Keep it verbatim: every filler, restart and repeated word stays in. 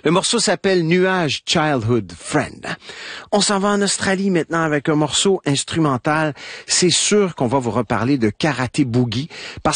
Le morceau s'appelle Nuage Childhood Friend. On s'en va en Australie maintenant avec un morceau instrumental. C'est sûr qu'on va vous reparler de Karaté Boogie parce